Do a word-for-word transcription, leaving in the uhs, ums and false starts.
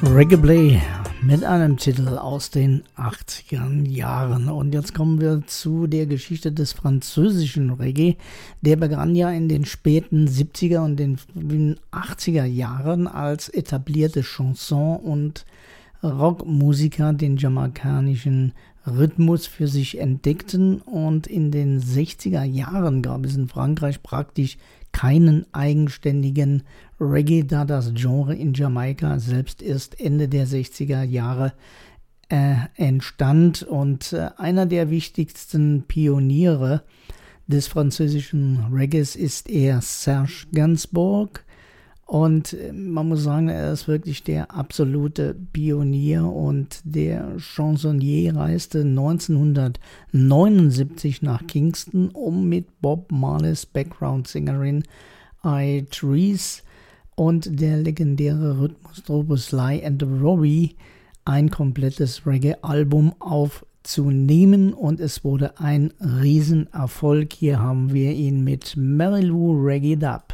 Reggae mit einem Titel aus den achtziger Jahren. Und jetzt kommen wir zu der Geschichte des französischen Reggae. Der begann ja in den späten siebziger und den achtziger Jahren als etablierte Chanson- und Rockmusiker den jamaikanischen Rhythmus für sich entdeckten. Und in den sechziger Jahren gab es in Frankreich praktisch keinen eigenständigen Reggae, da das Genre in Jamaika selbst erst Ende der sechziger Jahre äh, entstand. Und äh, einer der wichtigsten Pioniere des französischen Reggaes ist er Serge Gainsbourg. Und man muss sagen, er ist wirklich der absolute Pionier, und der Chansonnier reiste neunzehnhundertneunundsiebzig nach Kingston, um mit Bob Marleys Background-Sängerin Idris und der legendäre Rhythmusgruppe Sly and the Robbie ein komplettes Reggae-Album aufzunehmen, und es wurde ein Riesenerfolg. Hier haben wir ihn mit Mary Lou Reggae Dub.